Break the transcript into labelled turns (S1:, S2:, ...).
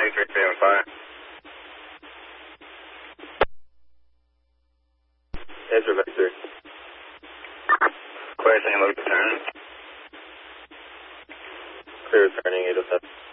S1: 9375. Answer Vector. Clear, St. Luke, return. Clear, returning 807.